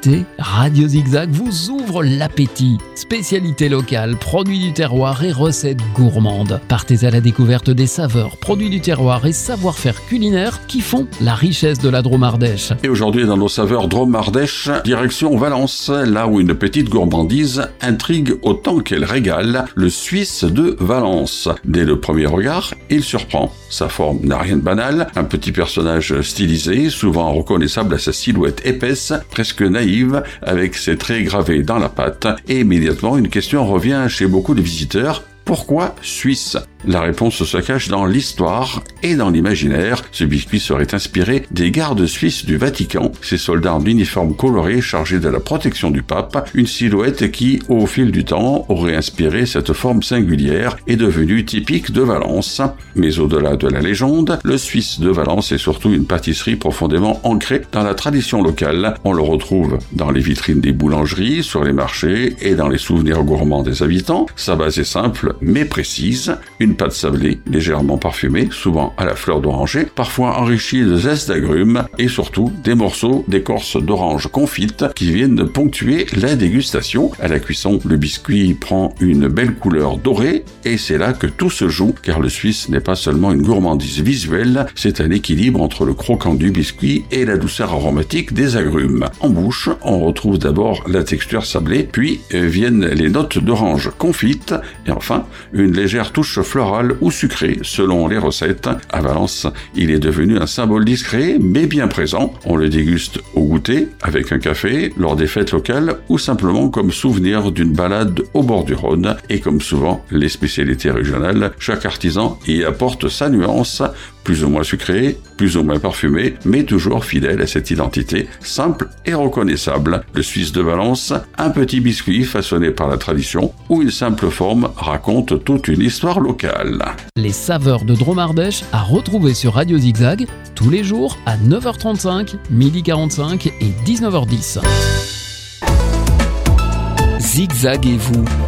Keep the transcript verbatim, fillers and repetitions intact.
l'été, Radio Zigzag vous ouvre l'appétit. Spécialités locales, produits du terroir et recettes gourmandes. Partez à la découverte des saveurs, produits du terroir et savoir-faire culinaire qui font la richesse de la Drôme-Ardèche. Et aujourd'hui, dans nos saveurs Drôme-Ardèche, direction Valence, là où une petite gourmandise intrigue autant qu'elle régale, le Suisse de Valence. Dès le premier regard, il surprend. Sa forme n'a rien de banal, un petit personnage stylisé, souvent reconnaissable à sa silhouette épaisse, presque naïve, avec ses traits gravés dans la pâte. Et immédiatement, une question revient chez beaucoup de visiteurs. Pourquoi Suisse ? La réponse se cache dans l'histoire et dans l'imaginaire. Ce biscuit serait inspiré des gardes suisses du Vatican, ces soldats en uniforme coloré chargés de la protection du pape, une silhouette qui, au fil du temps, aurait inspiré cette forme singulière et devenue typique de Valence. Mais au-delà de la légende, le Suisse de Valence est surtout une pâtisserie profondément ancrée dans la tradition locale. On le retrouve dans les vitrines des boulangeries, sur les marchés et dans les souvenirs gourmands des habitants. Sa base est simple mais précise, une pâte sablée légèrement parfumée, souvent à la fleur d'oranger, parfois enrichie de zeste d'agrumes et surtout des morceaux d'écorce d'orange confite qui viennent ponctuer la dégustation. À la cuisson, le biscuit prend une belle couleur dorée et c'est là que tout se joue, car le Suisse n'est pas seulement une gourmandise visuelle, c'est un équilibre entre le croquant du biscuit et la douceur aromatique des agrumes. En bouche, on retrouve d'abord la texture sablée, puis viennent les notes d'orange confite et enfin une légère touche florale ou sucrée selon les recettes. À Valence, il est devenu un symbole discret mais bien présent. On le déguste au goûter, avec un café, lors des fêtes locales ou simplement comme souvenir d'une balade au bord du Rhône. Et comme souvent les spécialités régionales, chaque artisan y apporte sa nuance, plus ou moins sucrée, plus ou moins parfumée, mais toujours fidèle à cette identité simple et reconnaissable. Le Suisse de Valence, un petit biscuit façonné par la tradition, où une simple forme raconte toute une histoire locale. Les saveurs de Drôme-Ardèche à retrouver sur Radio Zigzag tous les jours à neuf heures trente-cinq, midi quarante-cinq et dix-neuf heures dix. Zigzag et vous,